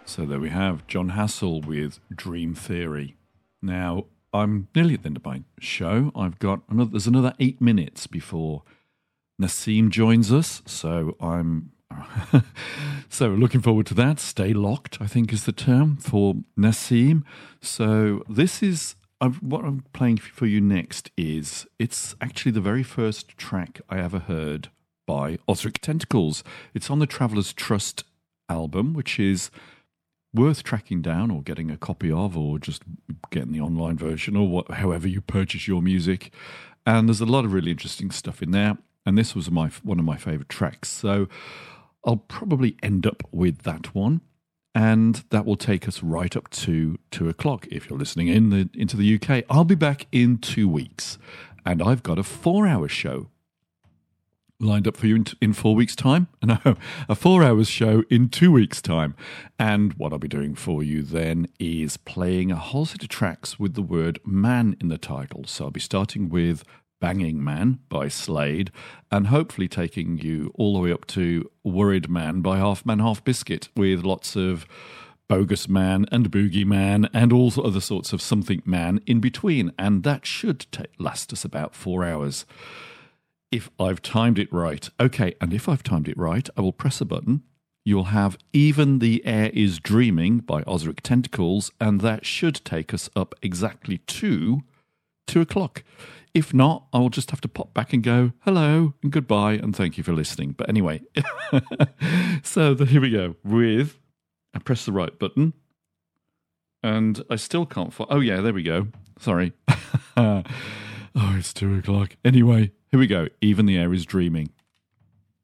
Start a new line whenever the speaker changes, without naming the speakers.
So there we have John Hassell with Dream Theory. Now, I'm nearly at the end of my show. There's another 8 minutes before Nassim joins us, so I'm so looking forward to that. Stay locked, I think is the term for Nassim. So this is what I'm playing for you next it's actually the very first track I ever heard by Osric Tentacles. It's on the Traveller's Trust album, which is worth tracking down or getting a copy of, or just getting the online version, or however you purchase your music. And there's a lot of really interesting stuff in there. And this was one of my favourite tracks. So I'll probably end up with that one. And that will take us right up to 2 o'clock if you're listening into the UK. I'll be back in 2 weeks. And I've got a 4-hour show lined up for you in 4 weeks' time. No, a 4 hours show in 2 weeks' time. And what I'll be doing for you then is playing a whole set of tracks with the word man in the title. So I'll be starting with Banging Man by Slade, and hopefully taking you all the way up to Worried Man by Half Man Half Biscuit, with lots of Bogus Man and Boogie Man and all other sorts of something man in between. And that should last us about 4 hours, if I've timed it right. Okay, and if I've timed it right, I will press a button. You'll have Even the Air is Dreaming by Osric Tentacles, and that should take us up exactly to 2 o'clock. If not, I will just have to pop back and go, hello and goodbye and thank you for listening. But anyway, so here we go I press the right button and I still can't find. Oh yeah, there we go. Sorry. Oh, it's 2 o'clock. Anyway, here we go. Even the Air is Dreaming.